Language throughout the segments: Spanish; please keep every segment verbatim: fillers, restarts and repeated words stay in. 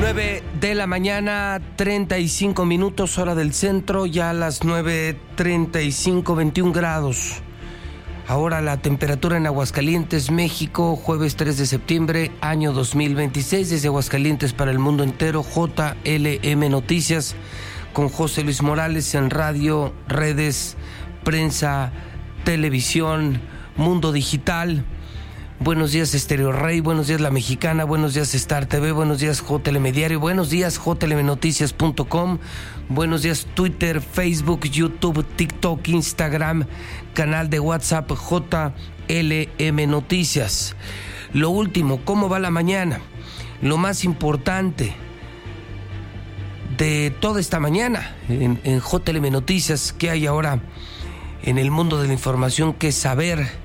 nueve de la mañana, treinta y cinco minutos, hora del centro, ya a las nueve treinta y cinco, veintiún grados. Ahora la temperatura en Aguascalientes, México, jueves tres de septiembre, año dos mil veintiséis, desde Aguascalientes para el mundo entero, J L M Noticias, con José Luis Morales en radio, redes, prensa, televisión, mundo digital. Buenos días Estéreo Rey, buenos días La Mexicana, buenos días Star T V, buenos días J L M Diario, buenos días J L M Noticias punto com, buenos días Twitter, Facebook, YouTube, TikTok, Instagram, canal de WhatsApp J L M Noticias. Lo último, ¿cómo va la mañana? Lo más importante de toda esta mañana en, en J L M Noticias, ¿qué hay ahora en el mundo de la información que saber?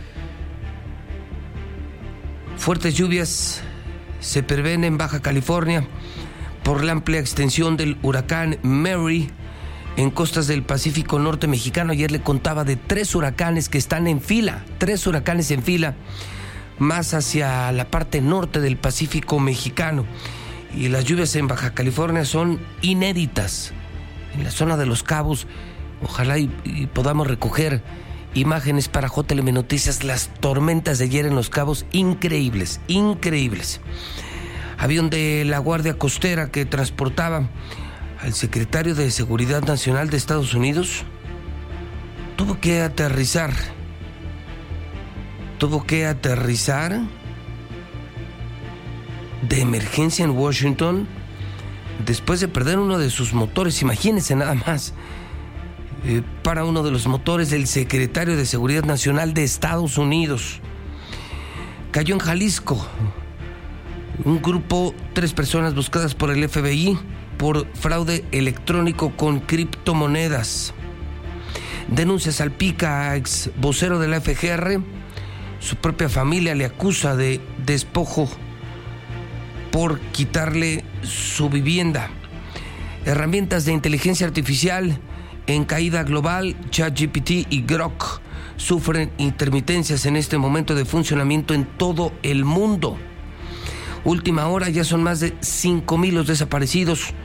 Fuertes lluvias se prevén en Baja California por la amplia extensión del huracán Mary en costas del Pacífico Norte mexicano. Ayer le contaba de tres huracanes que están en fila, tres huracanes en fila, más hacia la parte norte del Pacífico mexicano. Y las lluvias en Baja California son inéditas. En la zona de Los Cabos, ojalá y, y podamos recoger imágenes para J L M Noticias, las tormentas de ayer en Los Cabos, increíbles, increíbles. Avión de la Guardia Costera que transportaba al secretario de Seguridad Nacional de Estados Unidos tuvo que aterrizar, tuvo que aterrizar de emergencia en Washington después de perder uno de sus motores. Imagínense nada más. Eh, para uno de los motores del secretario de Seguridad Nacional de Estados Unidos. Cayó en Jalisco un grupo, tres personas buscadas por el F B I por fraude electrónico con criptomonedas. Denuncia salpica a ex vocero de la F G R. Su propia familia le acusa de despojo por quitarle su vivienda. Herramientas de inteligencia artificial en caída global. ChatGPT y Grok sufren intermitencias en este momento de funcionamiento en todo el mundo. Última hora, ya son más de cinco mil los desaparecidos